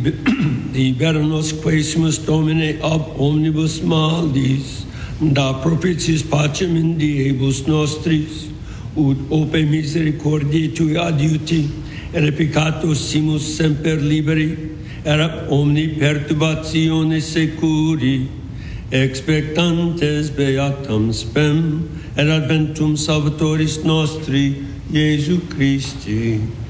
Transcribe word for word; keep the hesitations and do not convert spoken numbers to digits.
libera nos quaesimus Domine ab omnibus maldis, da propitiis pacem in diebus nostris, ut ope misericordiae tui adiuti, et peccatus simus semper liberi, et ab omni perturbatione securi, expectantes beatam spem, et adventum Salvatoris nostri, Iesu Christi.